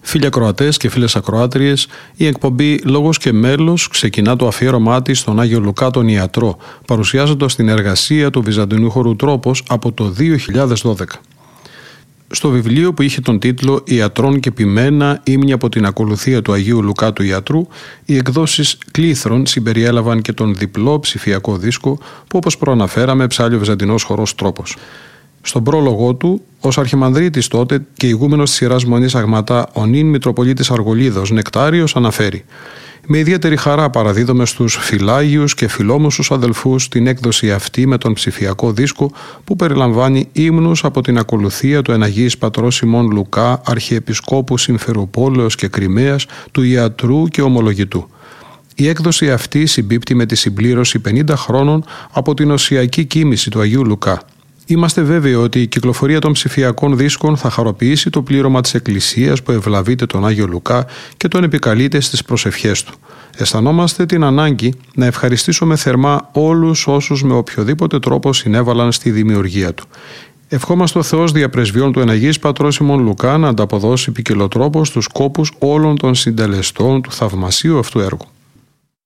Φίλοι ακροατές και φίλες ακροάτριες, η εκπομπή «Λόγος και μέλος» ξεκινά το αφιέρωμά της στον Άγιο Λουκά τον Ιατρό, παρουσιάζοντας την εργασία του Βυζαντινού χορού Τρόπος από το 2012. Στο βιβλίο που είχε τον τίτλο «Ιατρών και ποιμένα, ύμνη από την ακολουθία του Αγίου Λουκά του Ιατρού», οι εκδόσεις Κλήθρον συμπεριέλαβαν και τον διπλό ψηφιακό δίσκο που, όπως προαναφέραμε, ψάλλει ο Βυζαντινός χορός Τρόπος. Στον πρόλογό του, ως αρχιμανδρίτης τότε και ηγούμενος της σειράς Μονής Αγματά, ο νυν Μητροπολίτης Αργολίδος Νεκτάριος αναφέρει: «Με ιδιαίτερη χαρά παραδίδομαι στους φιλάγιους και φιλόμουσους αδελφούς την έκδοση αυτή με τον ψηφιακό δίσκο που περιλαμβάνει ύμνους από την ακολουθία του Εναγίης Πατρός ημών Λουκά, Αρχιεπισκόπου Συμφεροπόλεως και Κριμαίας, του Ιατρού και Ομολογητού». Η έκδοση αυτή συμπίπτει με τη συμπλήρωση 50 χρόνων από την οσιακή κοίμηση του Αγίου Λουκά. Είμαστε βέβαιοι ότι η κυκλοφορία των ψηφιακών δίσκων θα χαροποιήσει το πλήρωμα της Εκκλησίας που ευλαβείται τον Άγιο Λουκά και τον επικαλείται στις προσευχές του. Αισθανόμαστε την ανάγκη να ευχαριστήσουμε θερμά όλους όσους με οποιοδήποτε τρόπο συνέβαλαν στη δημιουργία του. Ευχόμαστε ο Θεός διαπρεσβειών του Εναγίης Πατρός ημών Λουκά να ανταποδώσει ποικιλοτρόπως τους σκόπους όλων των συντελεστών του θαυμασίου αυτού έργου.